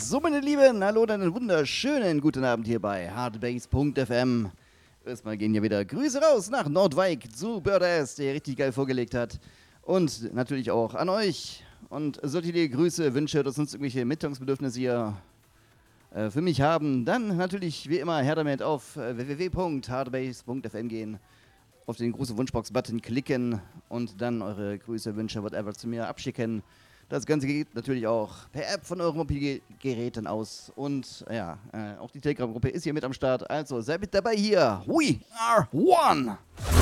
So, meine Lieben, hallo und einen wunderschönen guten Abend hier bei hardbase.fm. Erstmal gehen hier wieder Grüße raus nach Nordwijk zu Bördes, der richtig geil vorgelegt hat. Und natürlich auch an euch. Und solltet ihr Grüße, Wünsche oder sonst irgendwelche Mitteilungsbedürfnisse hier für mich haben, dann natürlich wie immer her damit auf www.hardbase.fm gehen, auf den großen Wunschbox-Button klicken und dann eure Grüße, Wünsche, whatever zu mir abschicken. Das Ganze geht natürlich auch per App von euren Mobilgeräten aus. Und ja, auch die Telegram-Gruppe ist hier mit am Start. Also seid mit dabei hier. We are one!